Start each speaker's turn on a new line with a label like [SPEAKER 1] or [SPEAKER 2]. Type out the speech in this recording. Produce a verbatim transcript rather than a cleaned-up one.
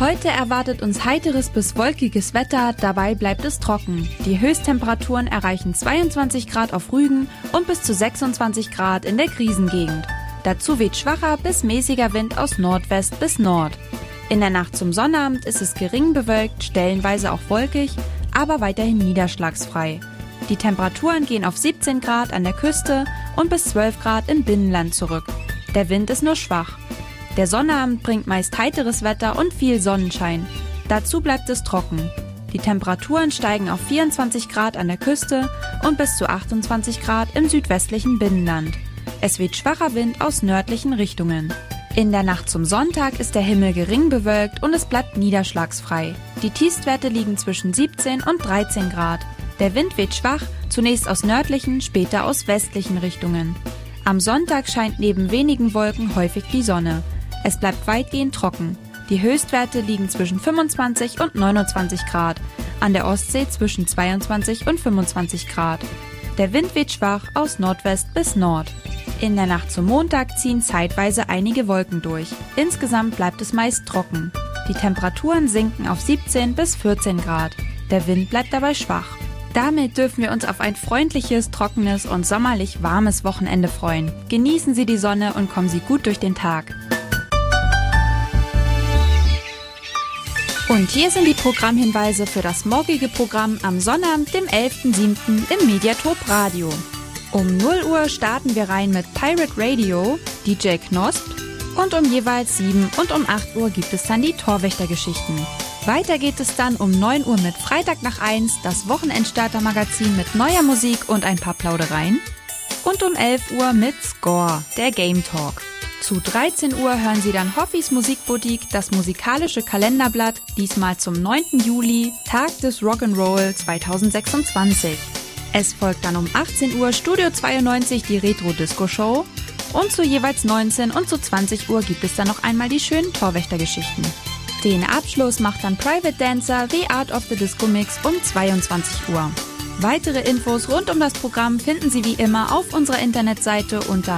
[SPEAKER 1] Heute erwartet uns heiteres bis wolkiges Wetter, dabei bleibt es trocken. Die Höchsttemperaturen erreichen zweiundzwanzig Grad auf Rügen und bis zu sechsundzwanzig Grad in der Krisengegend. Dazu weht schwacher bis mäßiger Wind aus Nordwest bis Nord. In der Nacht zum Sonnabend ist es gering bewölkt, stellenweise auch wolkig, aber weiterhin niederschlagsfrei. Die Temperaturen gehen auf siebzehn Grad an der Küste und bis zwölf Grad im Binnenland zurück. Der Wind ist nur schwach. Der Sonnabend bringt meist heiteres Wetter und viel Sonnenschein. Dazu bleibt es trocken. Die Temperaturen steigen auf vierundzwanzig Grad an der Küste und bis zu achtundzwanzig Grad im südwestlichen Binnenland. Es weht schwacher Wind aus nördlichen Richtungen. In der Nacht zum Sonntag ist der Himmel gering bewölkt und es bleibt niederschlagsfrei. Die Tiefstwerte liegen zwischen siebzehn und dreizehn Grad. Der Wind weht schwach, zunächst aus nördlichen, später aus westlichen Richtungen. Am Sonntag scheint neben wenigen Wolken häufig die Sonne. Es bleibt weitgehend trocken. Die Höchstwerte liegen zwischen fünfundzwanzig und neunundzwanzig Grad, an der Ostsee zwischen zweiundzwanzig und fünfundzwanzig Grad. Der Wind weht schwach aus Nordwest bis Nord. In der Nacht zum Montag ziehen zeitweise einige Wolken durch. Insgesamt bleibt es meist trocken. Die Temperaturen sinken auf siebzehn bis vierzehn Grad. Der Wind bleibt dabei schwach. Damit dürfen wir uns auf ein freundliches, trockenes und sommerlich warmes Wochenende freuen. Genießen Sie die Sonne und kommen Sie gut durch den Tag. Und hier sind die Programmhinweise für das morgige Programm am Sonnabend, dem elften siebten im Mediatop Radio. Um null Uhr starten wir rein mit Pirate Radio, D J Knosp und um jeweils sieben und um acht Uhr gibt es dann die Torwächtergeschichten. Weiter geht es dann um neun Uhr mit Freitag nach eins, das Wochenendstarter-Magazin mit neuer Musik und ein paar Plaudereien. Und um elf Uhr mit Score, der Game Talk. Zu dreizehn Uhr hören Sie dann Hoffis Musikboutique, das musikalische Kalenderblatt, diesmal zum neunten Juli, Tag des Rock'n'Roll zweitausendsechsundzwanzig. Es folgt dann um achtzehn Uhr Studio zweiundneunzig die Retro-Disco-Show und zu jeweils neunzehn und zu zwanzig Uhr gibt es dann noch einmal die schönen Torwächtergeschichten. Den Abschluss macht dann Private Dancer The Art of the Disco Mix um zweiundzwanzig Uhr. Weitere Infos rund um das Programm finden Sie wie immer auf unserer Internetseite unter